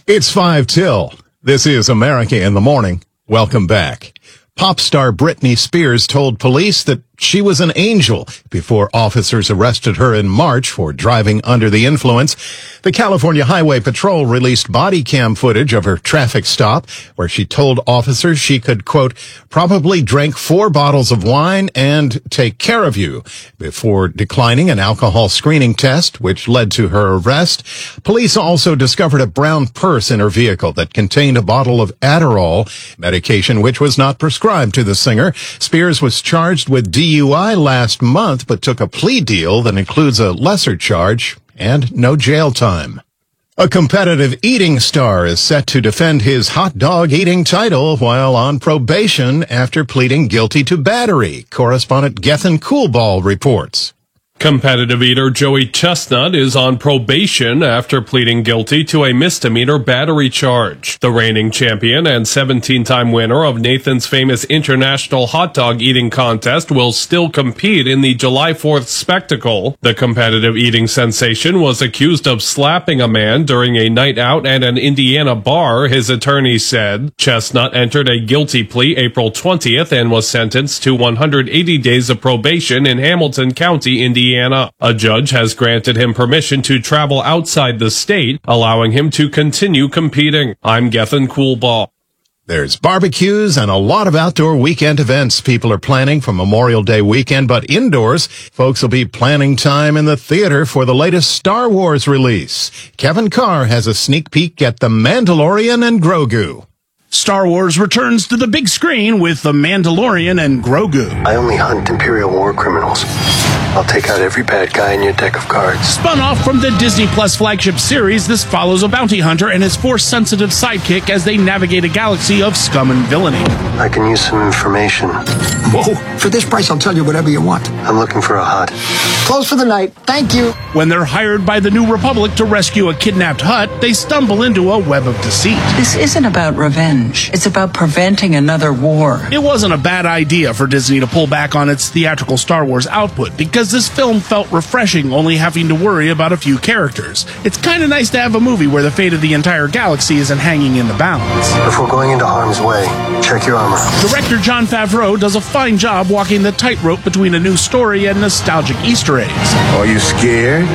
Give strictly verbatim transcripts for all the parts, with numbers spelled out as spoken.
It's five till. This is America in the Morning. Welcome back. Pop star Britney Spears told police that she was an angel before officers arrested her in March for driving under the influence. The California Highway Patrol released body cam footage of her traffic stop where she told officers she could, quote, probably drink four bottles of wine and take care of you before declining an alcohol screening test, which led to her arrest. Police also discovered a brown purse in her vehicle that contained a bottle of Adderall medication, which was not prescribed to the singer. Spears was charged with D U I last month, but took a plea deal that includes a lesser charge and no jail time. A competitive eating star is set to defend his hot dog eating title while on probation after pleading guilty to battery. Correspondent Gethin Coolball reports. Competitive eater Joey Chestnut is on probation after pleading guilty to a misdemeanor battery charge. The reigning champion and seventeen-time winner of Nathan's Famous International Hot Dog Eating Contest will still compete in the July fourth spectacle. The competitive eating sensation was accused of slapping a man during a night out at an Indiana bar, his attorney said. Chestnut entered a guilty plea April twentieth and was sentenced to one hundred eighty days of probation in Hamilton County, Indiana. A judge has granted him permission to travel outside the state, allowing him to continue competing. I'm Gethin Coolball. There's barbecues and a lot of outdoor weekend events people are planning for Memorial Day weekend, but indoors, folks will be planning time in the theater for the latest Star Wars release. Kevin Carr has a sneak peek at The Mandalorian and Grogu. Star Wars returns to the big screen with The Mandalorian and Grogu. I only hunt Imperial war criminals. I'll take out every bad guy in your deck of cards. Spun off from the Disney Plus flagship series, this follows a bounty hunter and his Force-sensitive sidekick as they navigate a galaxy of scum and villainy. I can use some information. Whoa, for this price I'll tell you whatever you want. I'm looking for a Hutt. Close for the night, thank you. When they're hired by the New Republic to rescue a kidnapped Hutt, they stumble into a web of deceit. This isn't about revenge. It's about preventing another war. It wasn't a bad idea for Disney to pull back on its theatrical Star Wars output because this film felt refreshing, only having to worry about a few characters. It's kind of nice to have a movie where the fate of the entire galaxy isn't hanging in the balance. Before going into harm's way, check your armor. Director Jon Favreau does a fine job walking the tightrope between a new story and nostalgic Easter eggs. Are you scared?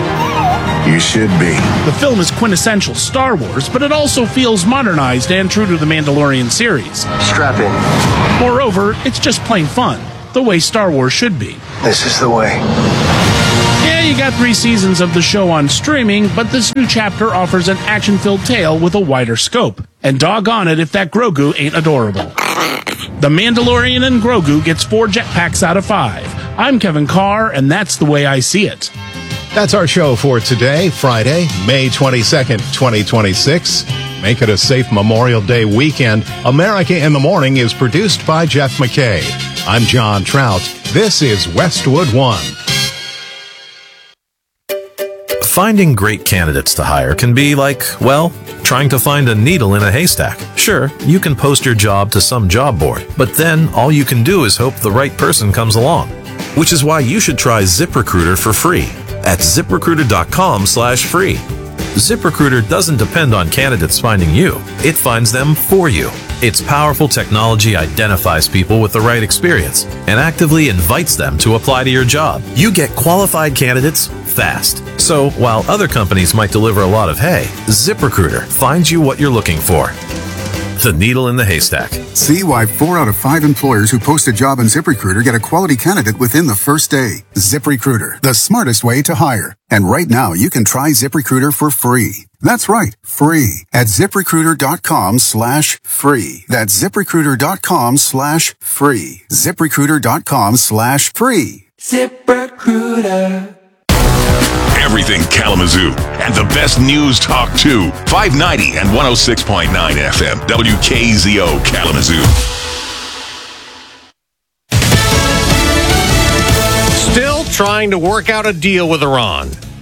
You should be. The film is quintessential Star Wars, but it also feels modernized and true to the Mandalorian series. Strap in. Moreover, it's just plain fun, the way Star Wars should be. This is the way. Yeah, you got three seasons of the show on streaming, but this new chapter offers an action-filled tale with a wider scope. And doggone it if that Grogu ain't adorable. The Mandalorian and Grogu gets four jetpacks out of five. I'm Kevin Carr, and that's the way I see it. That's our show for today, Friday, May twenty-second, twenty twenty-six. Make it a safe Memorial Day weekend. America in the Morning is produced by Jeff McKay. I'm John Trout. This is Westwood One. Finding great candidates to hire can be like, well, trying to find a needle in a haystack. Sure, you can post your job to some job board, but then all you can do is hope the right person comes along. Which is why you should try ZipRecruiter for free at ZipRecruiter.com slash free. ZipRecruiter doesn't depend on candidates finding you. It finds them for you. Its powerful technology identifies people with the right experience and actively invites them to apply to your job. You get qualified candidates fast. So while other companies might deliver a lot of hay, ZipRecruiter finds you what you're looking for. The needle in the haystack. See why four out of five employers who post a job on ZipRecruiter get a quality candidate within the first day. ZipRecruiter, the smartest way to hire. And right now, you can try ZipRecruiter for free. That's right, free at ZipRecruiter.com slash free. That's ZipRecruiter.com slash free. ZipRecruiter.com slash free. ZipRecruiter. Everything Kalamazoo and the best news talk too. five ninety and one oh six point nine F M. W K Z O Kalamazoo. Still trying to work out a deal with Iran.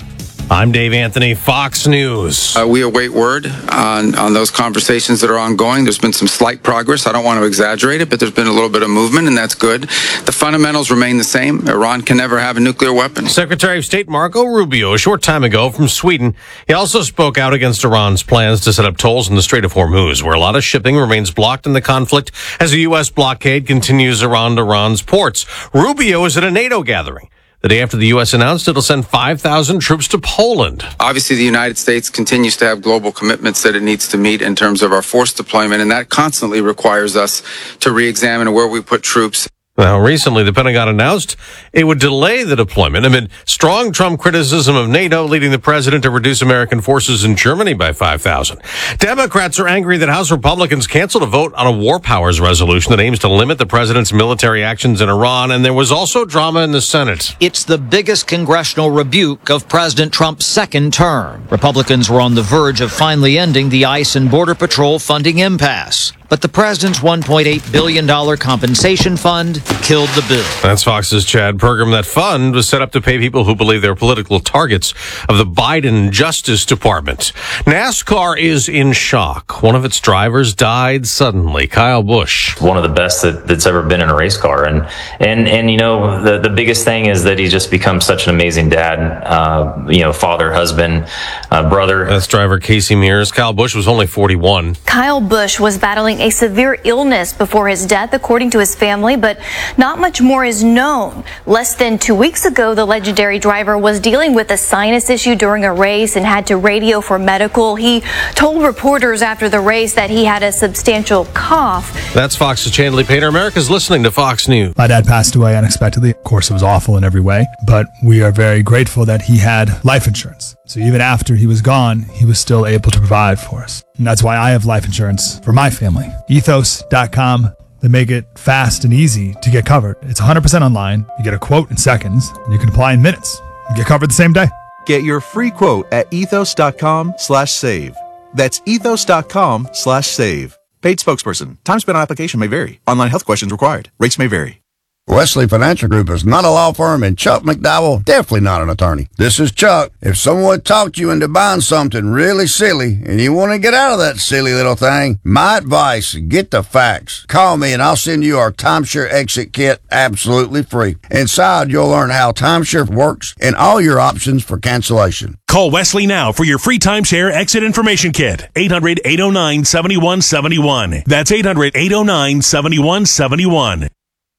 I'm Dave Anthony, Fox News. Uh, we await word on, on those conversations that are ongoing. There's been some slight progress. I don't want to exaggerate it, but there's been a little bit of movement, and that's good. The fundamentals remain the same. Iran can never have a nuclear weapon. Secretary of State Marco Rubio, a short time ago from Sweden, he also spoke out against Iran's plans to set up tolls in the Strait of Hormuz, where a lot of shipping remains blocked in the conflict as the U S blockade continues around Iran's ports. Rubio is at a NATO gathering the day after the U S announced it'll send five thousand troops to Poland. Obviously, the United States continues to have global commitments that it needs to meet in terms of our force deployment, and that constantly requires us to re-examine where we put troops. Now, recently, the Pentagon announced it would delay the deployment amid strong Trump criticism of NATO, leading the president to reduce American forces in Germany by five thousand. Democrats are angry that House Republicans canceled a vote on a war powers resolution that aims to limit the president's military actions in Iran, and there was also drama in the Senate. It's the biggest congressional rebuke of President Trump's second term. Republicans were on the verge of finally ending the ICE and Border Patrol funding impasse. But the president's one point eight billion dollars compensation fund killed the bill. That's Fox's Chad Pergram. That fund was set up to pay people who believe they're political targets of the Biden Justice Department. NASCAR is in shock. One of its drivers died suddenly. Kyle Busch. One of the best that, that's ever been in a race car. And, and, and you know, the, the biggest thing is that he just becomes such an amazing dad, uh, you know, father, husband, uh, brother. That's driver Casey Mears. Kyle Busch was only forty-one. Kyle Busch was battling a severe illness before his death, according to his family, but not much more is known. Less than two weeks ago, the legendary driver was dealing with a sinus issue during a race and had to radio for medical. He told reporters after the race that he had a substantial cough. That's Fox's Chandler Painter. America's listening to Fox News. My dad passed away unexpectedly. Of course, it was awful in every way, but we are very grateful that he had life insurance. So even after he was gone, he was still able to provide for us. And that's why I have life insurance for my family. ethos dot com. They make it fast and easy to get covered. It's one hundred percent online. You get a quote in seconds, and you can apply in minutes. You get covered the same day. Get your free quote at ethos dot com slash save. That's ethos dot com slash save. Paid spokesperson. Time spent on application may vary. Online health questions required. Rates may vary. Wesley Financial Group is not a law firm, and Chuck McDowell definitely not an attorney. This is Chuck. If someone talked you into buying something really silly and you want to get out of that silly little thing, my advice, get the facts. Call me and I'll send you our timeshare exit kit absolutely free. Inside, you'll learn how timeshare works and all your options for cancellation. Call Wesley now for your free timeshare exit information kit. eight hundred, eight oh nine, seven one seven one. That's eight hundred, eight oh nine, seven one seven one.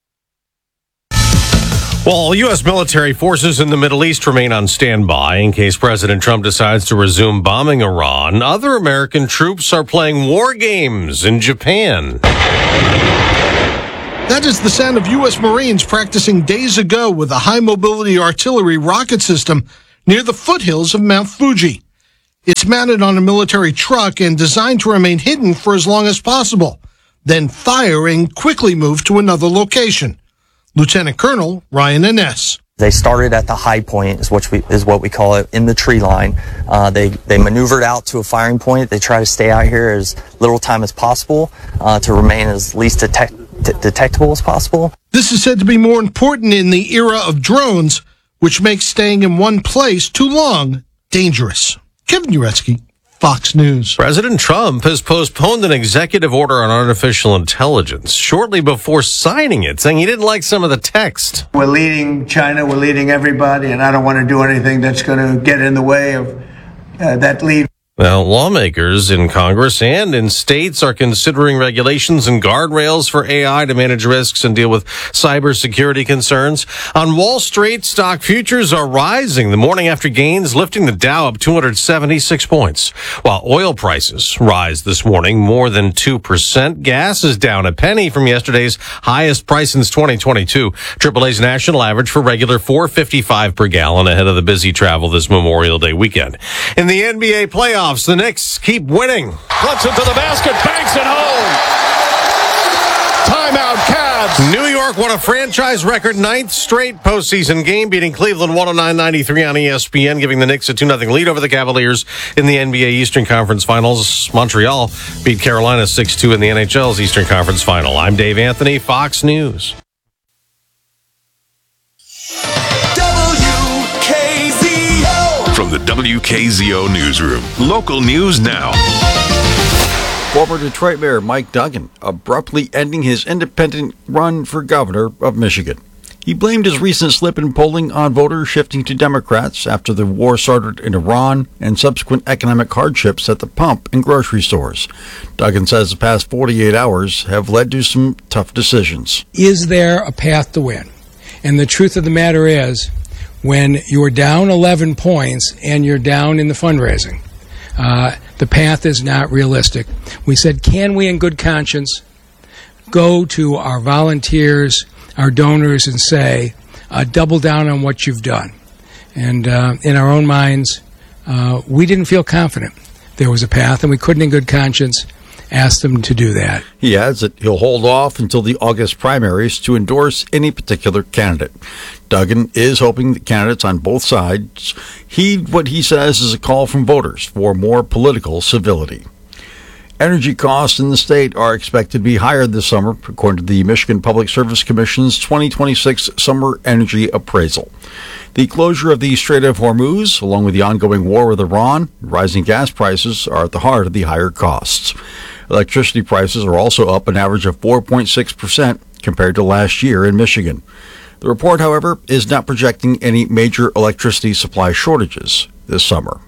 Well, U S military forces in the Middle East remain on standby in case President Trump decides to resume bombing Iran. Other American troops are playing war games in Japan. That is the sound of U S Marines practicing days ago with a high-mobility artillery rocket system near the foothills of Mount Fuji. It's mounted on a military truck and designed to remain hidden for as long as possible, then fire and quickly move to another location. Lieutenant Colonel Ryan Innes. They started at the high point, is what we is what we call it, in the tree line. Uh, they they maneuvered out to a firing point. They try to stay out here as little time as possible uh, to remain as least detect, d- detectable as possible. This is said to be more important in the era of drones, which makes staying in one place too long dangerous. Kevin Uretsky, Fox News. President Trump has postponed an executive order on artificial intelligence shortly before signing it, saying he didn't like some of the text. We're leading China, we're leading everybody, and I don't want to do anything that's going to get in the way of uh, that lead. Well, lawmakers in Congress and in states are considering regulations and guardrails for A I to manage risks and deal with cybersecurity concerns. On Wall Street, stock futures are rising the morning after gains, lifting the Dow up two hundred seventy-six points, while oil prices rise this morning more than two percent. Gas is down a penny from yesterday's highest price since twenty twenty-two. triple A's national average for regular four fifty-five per gallon ahead of the busy travel this Memorial Day weekend. In the N B A playoffs, the Knicks keep winning. Clemson to the basket, banks it home. Timeout, Cavs. New York won a franchise record ninth straight postseason game, beating Cleveland one oh nine ninety-three on E S P N, giving the Knicks a two nothing lead over the Cavaliers in the N B A Eastern Conference Finals. Montreal beat Carolina six two in the N H L's Eastern Conference Final. I'm Dave Anthony, Fox News. From the W K Z O Newsroom. Local news now. Former Detroit Mayor Mike Duggan abruptly ending his independent run for governor of Michigan. He blamed his recent slip in polling on voters shifting to Democrats after the war started in Iran and subsequent economic hardships at the pump and grocery stores. Duggan says the past forty-eight hours have led to some tough decisions. Is there a path to win? And the truth of the matter is, when you're down eleven points and you're down in the fundraising, uh, the path is not realistic. We said, can we in good conscience go to our volunteers, our donors, and say, uh, double down on what you've done? And uh, in our own minds, uh, we didn't feel confident there was a path, and we couldn't in good conscience ask them to do that. He adds that he'll hold off until the August primaries to endorse any particular candidate. Duggan is hoping that candidates on both sides heed what he says is a call from voters for more political civility. Energy costs in the state are expected to be higher this summer, according to the Michigan Public Service Commission's twenty twenty-six Summer Energy Appraisal. The closure of the Strait of Hormuz, along with the ongoing war with Iran, and rising gas prices are at the heart of the higher costs. Electricity prices are also up an average of four point six percent compared to last year in Michigan. The report, however, is not projecting any major electricity supply shortages this summer.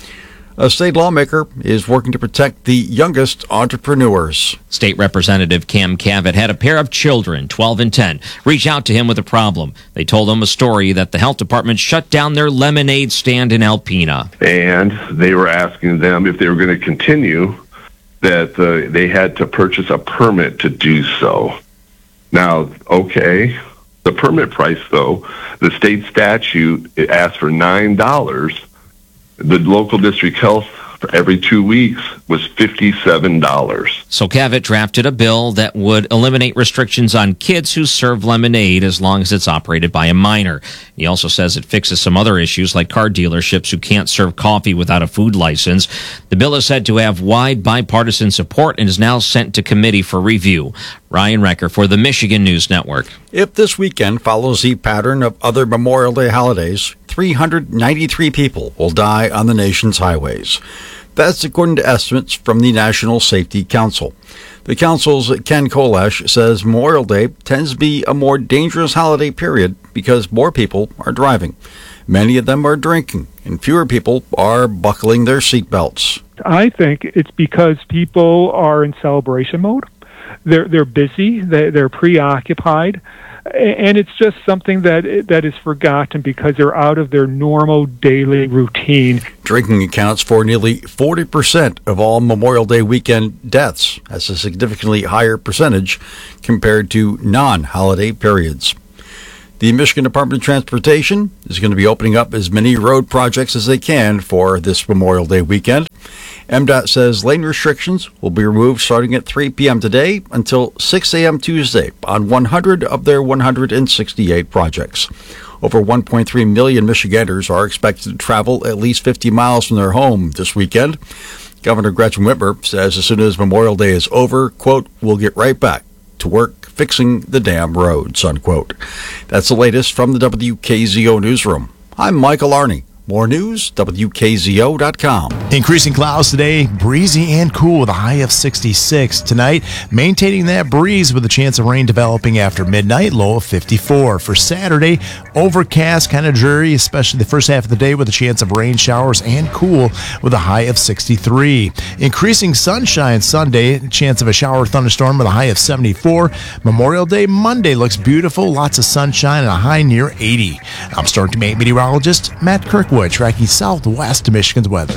A state lawmaker is working to protect the youngest entrepreneurs. State Representative Cam Cavett had a pair of children, twelve and ten, reach out to him with a problem. They told him a story that the health department shut down their lemonade stand in Alpena. And they were asking them if they were going to continue, that uh, they had to purchase a permit to do so. Now, okay, the permit price, though, the state statute, it asks for nine dollars. The local district health for every two weeks was fifty-seven dollars. So Cavett drafted a bill that would eliminate restrictions on kids who serve lemonade as long as it's operated by a minor. He also says it fixes some other issues like car dealerships who can't serve coffee without a food license. The bill is said to have wide bipartisan support and is now sent to committee for review. Ryan Recker for the Michigan News Network. If this weekend follows the pattern of other Memorial Day holidays, three hundred ninety-three people will die on the nation's highways. That's according to estimates from the National Safety Council. The council's Ken Kolash says Memorial Day tends to be a more dangerous holiday period because more people are driving. Many of them are drinking, and fewer people are buckling their seatbelts. I think it's because people are in celebration mode. They're they're busy. They're, they're preoccupied. And it's just something that that is forgotten because they're out of their normal daily routine. Drinking accounts for nearly forty percent of all Memorial Day weekend deaths. That's a significantly higher percentage compared to non-holiday periods. The Michigan Department of Transportation is going to be opening up as many road projects as they can for this Memorial Day weekend. M DOT says lane restrictions will be removed starting at three p.m. today until six a.m. Tuesday on one hundred of their one hundred sixty-eight projects. Over one point three million Michiganders are expected to travel at least fifty miles from their home this weekend. Governor Gretchen Whitmer says as soon as Memorial Day is over, quote, we'll get right back to work fixing the damn roads, unquote. That's the latest from the W K Z O Newsroom. I'm Michael Arney. More news, W K Z O dot com. Increasing clouds today, breezy and cool with a high of sixty-six. Tonight, maintaining that breeze with a chance of rain developing after midnight, low of fifty-four. For Saturday, overcast, kind of dreary, especially the first half of the day with a chance of rain showers and cool with a high of sixty-three. Increasing sunshine Sunday, chance of a shower or thunderstorm with a high of seventy-four. Memorial Day Monday looks beautiful, lots of sunshine and a high near eighty. I'm Storm Team eight meteorologist Matt Kirkwood, tracking southwest of Michigan's weather.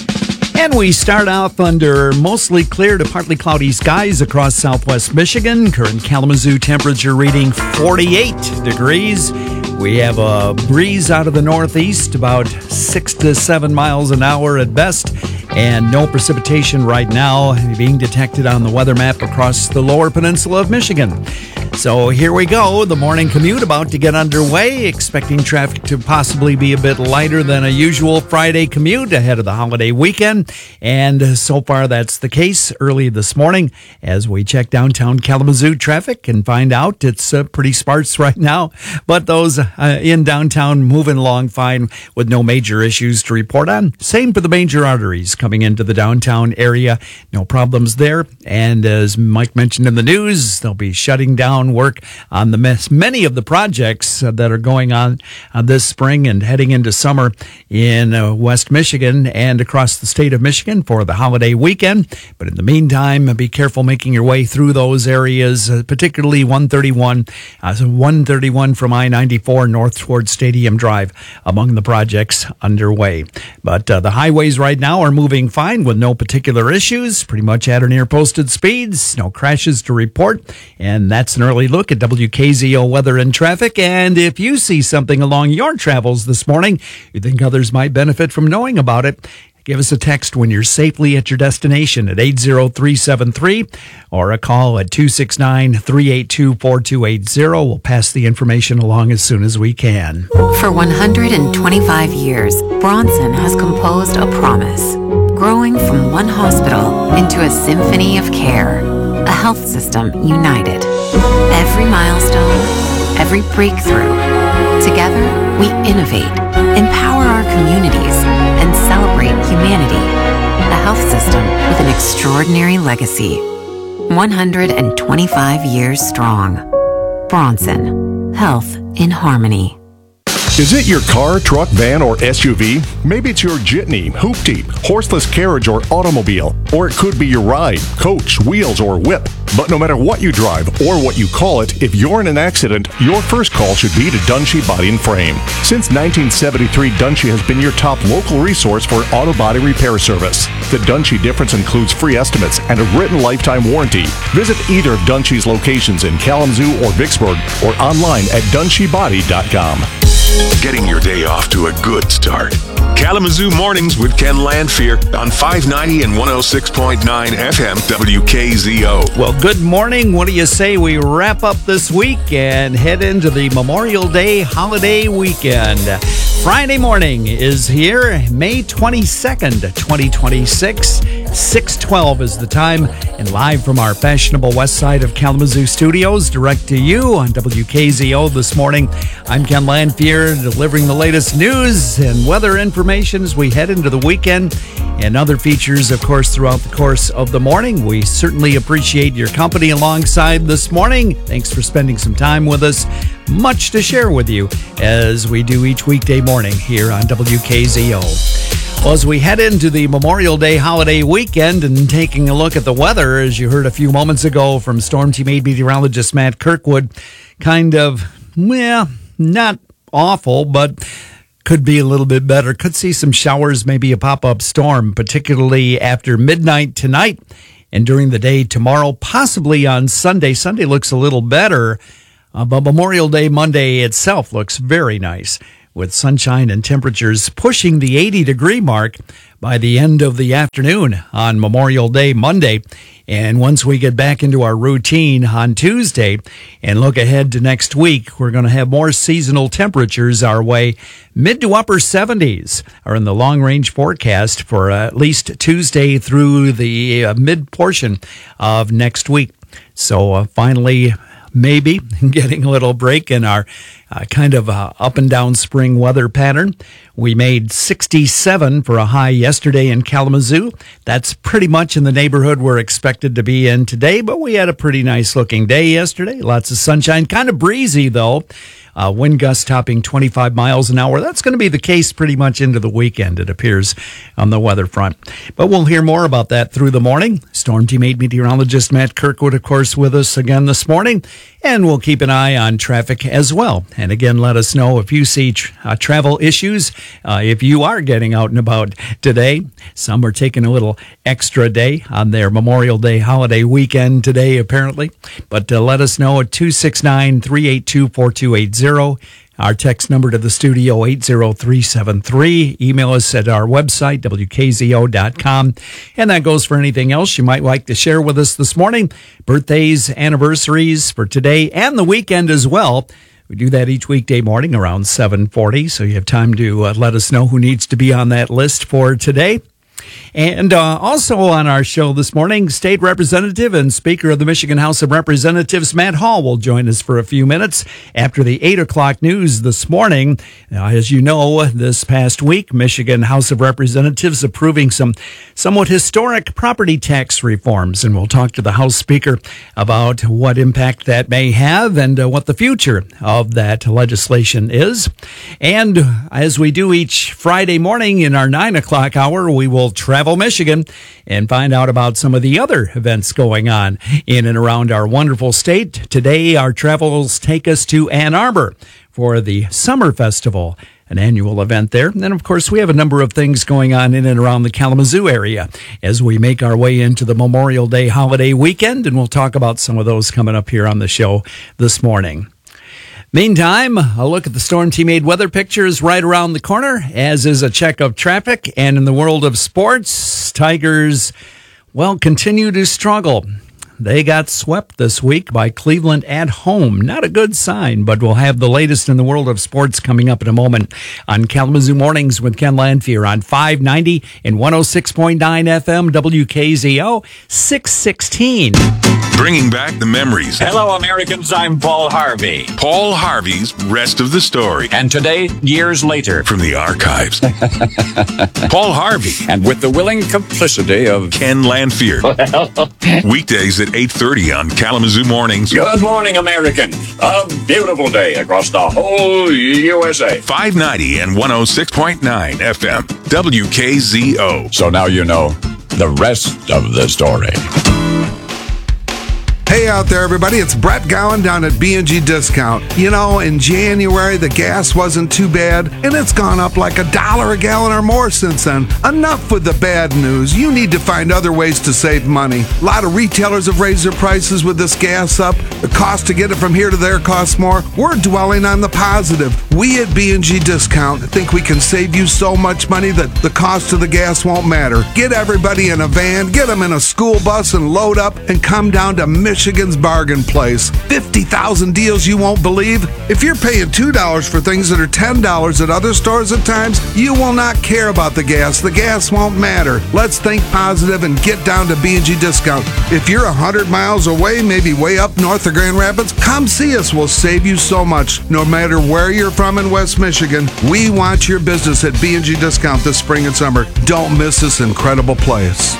And we start off under mostly clear to partly cloudy skies across southwest Michigan. Current Kalamazoo temperature reading forty-eight degrees. We have a breeze out of the northeast, about six to seven miles an hour at best, and no precipitation right now being detected on the weather map across the lower peninsula of Michigan. So here we go. The morning commute about to get underway. Expecting traffic to possibly be a bit lighter than a usual Friday commute ahead of the holiday weekend. And so far that's the case early this morning as we check downtown Kalamazoo traffic and find out it's uh, pretty sparse right now. But those uh, in downtown moving along fine with no major issues to report on. Same for the major arteries coming into the downtown area. No problems there. And as Mike mentioned in the news, they'll be shutting down work on the mess, many of the projects uh, that are going on uh, this spring and heading into summer in uh, West Michigan and across the state of Michigan for the holiday weekend. But in the meantime, be careful making your way through those areas, uh, particularly one thirty-one, uh, so one thirty-one from I ninety-four north towards Stadium Drive among the projects underway. But uh, the highways right now are moving fine with no particular issues, pretty much at or near posted speeds, no crashes to report. And that's an early look at W K Z O weather and traffic. And if you see something along your travels this morning you think others might benefit from knowing about it, give us a text when you're safely at your destination at eight zero three seven three or a call at two six nine, three eight two, four two eight zero. We'll pass the information along as soon as we can. For one hundred twenty-five years, Bronson has composed a promise, growing from one hospital into a symphony of care, a health system united. Every milestone, every breakthrough, together we innovate, empower our communities, and celebrate humanity. A health system with an extraordinary legacy. one hundred twenty-five years strong. Bronson. Health in harmony. Is it your car, truck, van, or S U V? Maybe it's your jitney, hoopty, horseless carriage, or automobile. Or it could be your ride, coach, wheels, or whip. But no matter what you drive or what you call it, if you're in an accident, your first call should be to Dunshee Body and Frame. Since nineteen seventy-three, Dunshee has been your top local resource for auto body repair service. The Dunshee difference includes free estimates and a written lifetime warranty. Visit either of Dunshee's locations in Kalamazoo or Vicksburg or online at dunshee body dot com. Getting your day off to a good start. Kalamazoo Mornings with Ken Landfear on five ninety and one oh six point nine F M W K Z O. Well, good morning. What do you say we wrap up this week and head into the Memorial Day holiday weekend? Friday morning is here, May twenty-second, twenty twenty-six. six twelve is the time, and live from our fashionable west side of Kalamazoo studios, direct to you on W K Z O this morning. I'm Ken Landfear, delivering the latest news and weather information as we head into the weekend, and other features, of course, throughout the course of the morning. We certainly appreciate your company alongside this morning. Thanks for spending some time with us. Much to share with you as we do each weekday morning here on W K Z O. Well, as we head into the Memorial Day holiday weekend and taking a look at the weather, as you heard a few moments ago from Storm Team eight meteorologist Matt Kirkwood, kind of, well, not awful, but could be a little bit better. Could see some showers, maybe a pop-up storm, particularly after midnight tonight and during the day tomorrow, possibly on Sunday. Sunday looks a little better, uh, but Memorial Day Monday itself looks very nice, with sunshine and temperatures pushing the eighty degree mark by the end of the afternoon on Memorial Day Monday. And once we get back into our routine on Tuesday and look ahead to next week, we're going to have more seasonal temperatures our way. Mid to upper seventies are in the long range forecast for at least Tuesday through the uh, mid portion of next week. So uh, finally, maybe getting a little break in our uh, kind of uh, up and down spring weather pattern. We made sixty-seven for a high yesterday in Kalamazoo. That's pretty much in the neighborhood we're expected to be in today, but we had a pretty nice looking day yesterday. Lots of sunshine, kind of breezy though. Uh, wind gusts topping twenty-five miles an hour. That's going to be the case pretty much into the weekend, it appears, on the weather front. But we'll hear more about that through the morning. Storm Team eight meteorologist Matt Kirkwood, of course, with us again this morning. And we'll keep an eye on traffic as well. And again, let us know if you see tra- uh, travel issues, uh, if you are getting out and about today. Some are taking a little extra day on their Memorial Day holiday weekend today, apparently. But uh, let us know at two six nine, three eight two, four two eight zero. Our text number to the studio, eight zero three seven three. Email us at our website, W K Z O dot com. And that goes for anything else you might like to share with us this morning. Birthdays, anniversaries for today and the weekend as well. We do that each weekday morning around seven forty, so you have time to uh, let us know who needs to be on that list for today. And uh, also on our show this morning, State Representative and Speaker of the Michigan House of Representatives, Matt Hall, will join us for a few minutes after the eight o'clock news this morning. Now, as you know, this past week, Michigan House of Representatives approving some somewhat historic property tax reforms. And we'll talk to the House Speaker about what impact that may have and uh, what the future of that legislation is. And as we do each Friday morning in our nine o'clock hour, we will travel Michigan and find out about some of the other events going on in and around our wonderful state. Today, our travels take us to Ann Arbor for the Summer Festival, an annual event there. And then, of course, we have a number of things going on in and around the Kalamazoo area as we make our way into the Memorial Day holiday weekend, and we'll talk about some of those coming up here on the show this morning. Meantime, a look at the Storm Team eight weather pictures right around the corner, as is a check of traffic. And in the world of sports, Tigers, well, continue to struggle. They got swept this week by Cleveland at home. Not a good sign, but we'll have the latest in the world of sports coming up in a moment on Kalamazoo Mornings with Ken Lanphier on five ninety and one oh six point nine F M W K Z O, six sixteen. Bringing back the memories. Hello, Americans. I'm Paul Harvey. Paul Harvey's Rest of the Story. And today, years later. From the archives. Paul Harvey. And with the willing complicity of Ken Lanphier. Weekdays at eight thirty on Kalamazoo Mornings. Good morning, Americans. A beautiful day across the whole U S A. five ninety and one oh six point nine F M W K Z O. So now you know the rest of the story. Hey out there, everybody. It's Brett Gowan down at B and G Discount. You know, in January, the gas wasn't too bad, and it's gone up like a dollar a gallon or more since then. Enough with the bad news. You need to find other ways to save money. A lot of retailers have raised their prices with this gas up. The cost to get it from here to there costs more. We're dwelling on the positive. We at B and G Discount think we can save you so much money that the cost of the gas won't matter. Get everybody in a van, get them in a school bus, and load up and come down to Michigan. Michigan's bargain place. fifty thousand deals you won't believe. If you're paying two dollars for things that are ten dollars at other stores at times, you will not care about the gas. The gas won't matter. Let's think positive and get down to B and G Discount. If you're one hundred miles away, maybe way up north of Grand Rapids, come see us. We'll save you so much. No matter where you're from in West Michigan, we want your business at B and G Discount this spring and summer. Don't miss this incredible place.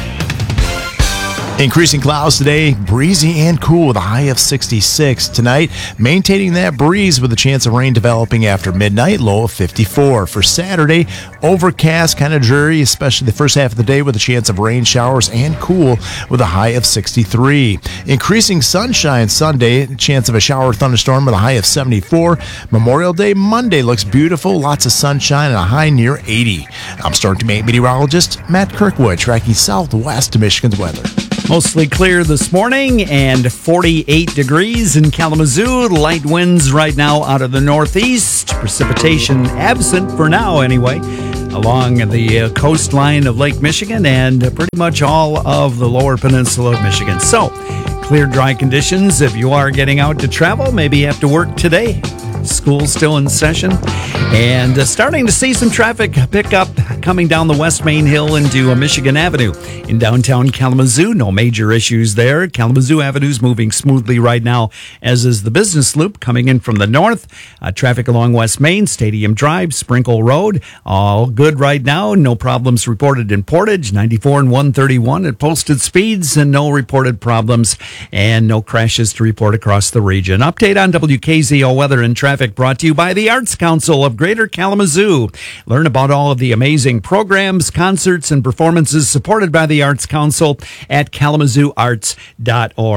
Increasing clouds today, breezy and cool with a high of sixty-six. Tonight, maintaining that breeze with a chance of rain developing after midnight, low of fifty-four. For Saturday, overcast, kind of dreary, especially the first half of the day with a chance of rain showers and cool with a high of sixty-three. Increasing sunshine Sunday, chance of a shower or thunderstorm with a high of seventy-four. Memorial Day Monday looks beautiful, lots of sunshine and a high near eighty. I'm Storm Team eight meteorologist Matt Kirkwood, tracking southwest to Michigan's weather. Mostly clear this morning and forty-eight degrees in Kalamazoo. Light winds right now out of the northeast. Precipitation absent for now anyway, along the coastline of Lake Michigan and pretty much all of the lower peninsula of Michigan. So, clear, dry conditions. If you are getting out to travel, maybe you have to work today. School's still in session, and uh, starting to see some traffic pick up coming down the West Main Hill into uh, Michigan Avenue in downtown Kalamazoo. No major issues there. Kalamazoo Avenue's moving smoothly right now, as is the business loop coming in from the north. Uh, traffic along West Main, Stadium Drive, Sprinkle Road, all good right now. No problems reported in Portage, ninety-four and one thirty-one at posted speeds, and no reported problems and no crashes to report across the region. Update on W K Z O weather and traffic brought to you by the Arts Council of Greater Kalamazoo. Learn about all of the amazing programs, concerts, and performances supported by the Arts Council at kalamazoo arts dot org.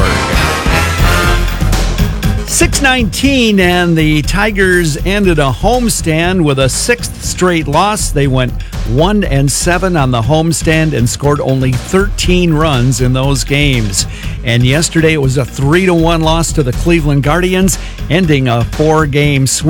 six nineteen, and the Tigers ended a homestand with a sixth straight loss. They went one and seven on the homestand and scored only thirteen runs in those games. And yesterday it was a three to one loss to the Cleveland Guardians, ending a four-game sweep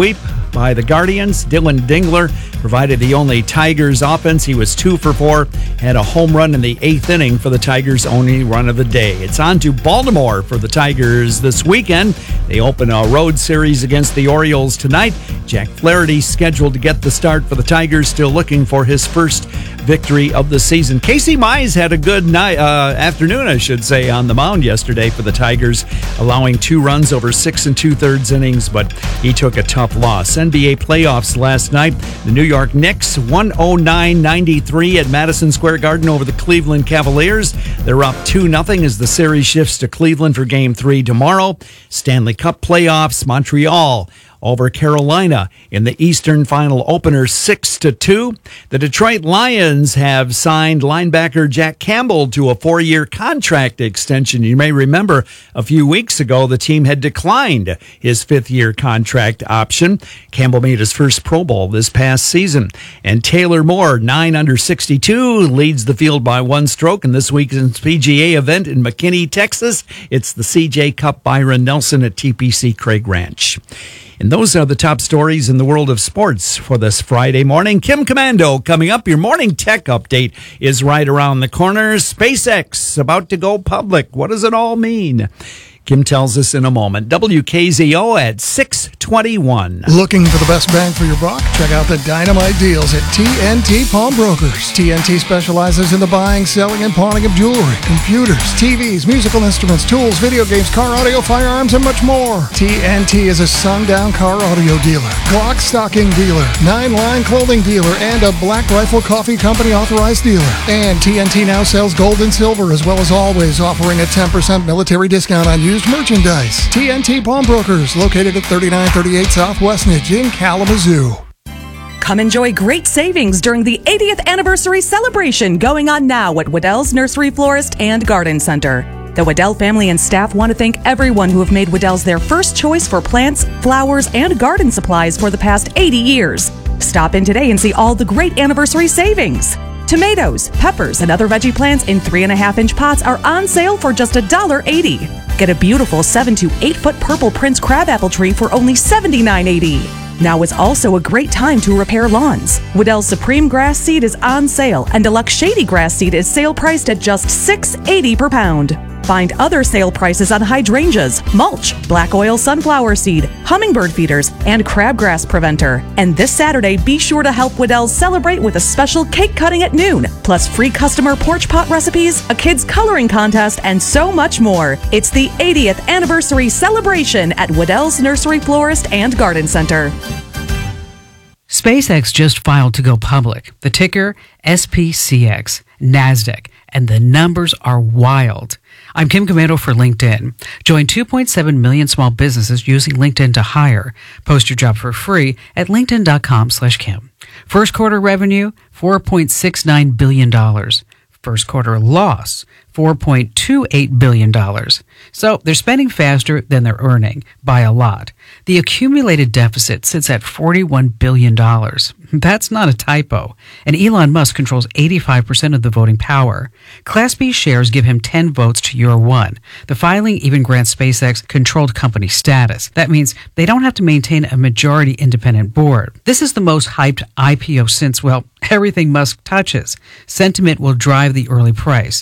by the Guardians. Dylan Dingler provided the only Tigers offense. He was two for four, had a home run in the eighth inning for the Tigers' only run of the day. It's on to Baltimore for the Tigers this weekend. They open a road series against the Orioles tonight. Jack Flaherty scheduled to get the start for the Tigers, still looking for his first victory of the season. Casey Mize had a good night, uh, afternoon, I should say, on the mound yesterday for the Tigers, allowing two runs over six and two-thirds innings, but he took a tough loss. N B A playoffs last night. The New York Knicks, one oh nine ninety-three at Madison Square Garden over the Cleveland Cavaliers. They're up two nothing as the series shifts to Cleveland for Game three tomorrow. Stanley Cup playoffs, Montreal over Carolina in the Eastern Final opener six to two. The Detroit Lions have signed linebacker Jack Campbell to a four-year contract extension. You may remember a few weeks ago the team had declined his fifth-year contract option. Campbell made his first Pro Bowl this past season. And Taylor Moore, nine under sixty-two, leads the field by one stroke in this week's P G A event in McKinney, Texas. It's the C J Cup Byron Nelson at T P C Craig Ranch. And those are the top stories in the world of sports for this Friday morning. Kim Commando coming up. Your morning tech update is right around the corner. SpaceX about to go public. What does it all mean? Kim tells us in a moment. W K Z O at six twenty-one. Looking for the best bang for your buck? Check out the dynamite deals at T N T Pawnbrokers. T N T specializes in the buying, selling, and pawning of jewelry, computers, T Vs, musical instruments, tools, video games, car audio, firearms, and much more. T N T is a sundown car audio dealer, Glock stocking dealer, nine-line clothing dealer, and a Black Rifle Coffee Company authorized dealer. And T N T now sells gold and silver, as well as always offering a ten percent military discount on used merchandise. T N T Pawnbrokers, located at thirty-nine thirty-eight South Westnedge in Kalamazoo. Come enjoy great savings during the eightieth anniversary celebration going on now at Waddell's Nursery Florist and Garden Center. The Waddell family and staff want to thank everyone who have made Waddell's their first choice for plants, flowers, and garden supplies for the past eighty years. Stop in today and see all the great anniversary savings. Tomatoes, peppers, and other veggie plants in three and a half inch pots are on sale for just one dollar eighty. Get a beautiful seven to eight foot purple Prince crabapple tree for only seventy-nine eighty. Now is also a great time to repair lawns. Waddell's Supreme Grass Seed is on sale, and Deluxe Shady Grass Seed is sale priced at just six eighty per pound. Find other sale prices on hydrangeas, mulch, black oil sunflower seed, hummingbird feeders, and crabgrass preventer. And this Saturday, be sure to help Waddell's celebrate with a special cake cutting at noon, plus free customer porch pot recipes, a kids coloring contest, and so much more. It's the eightieth anniversary celebration at Waddell's Nursery Florist and Garden Center. SpaceX just filed to go public. The ticker S P C X, NASDAQ, and the numbers are wild. I'm Kim Commando for LinkedIn. Join two point seven million small businesses using LinkedIn to hire. Post your job for free at linkedin.com slash Kim. First quarter revenue, four point six nine billion dollars. First quarter loss, four point two eight billion dollars. So they're spending faster than they're earning by a lot. The accumulated deficit sits at forty-one billion dollars. That's not a typo. And Elon Musk controls eighty-five percent of the voting power. Class B shares give him ten votes to your one. The filing even grants SpaceX controlled company status. That means they don't have to maintain a majority independent board. This is the most hyped I P O since, well, everything Musk touches. Sentiment will drive the early price.